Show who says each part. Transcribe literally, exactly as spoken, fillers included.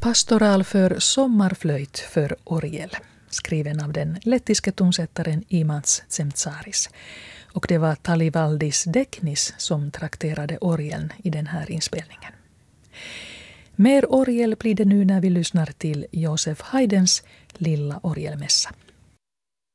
Speaker 1: Pastoral för sommarflöjt för orgel, skriven av den lettiske tonsättaren Imants Tsemtsaris. Och det var Talivaldis Deknis som trakterade orgeln i den här inspelningen. Mer orgel blir det nu när vi lyssnar till Josef Haydns Lilla orgelmässa.